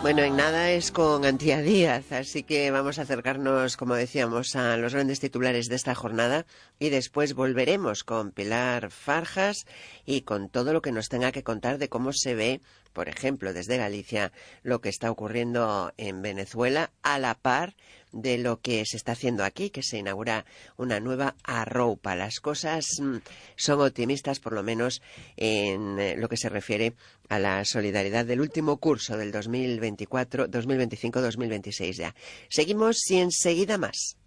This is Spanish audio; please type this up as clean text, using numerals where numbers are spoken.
Bueno, en nada es con Antía Díaz, así que vamos a acercarnos, como decíamos, a los grandes titulares de esta jornada y después volveremos con Pilar Farjas y con todo lo que nos tenga que contar de cómo se ve, por ejemplo, desde Galicia, lo que está ocurriendo en Venezuela a la par de lo que se está haciendo aquí, que se inaugura una nueva arroupa. Las cosas son optimistas, por lo menos en lo que se refiere a la solidaridad del último curso del 2024, 2025-2026 ya. Seguimos y enseguida más.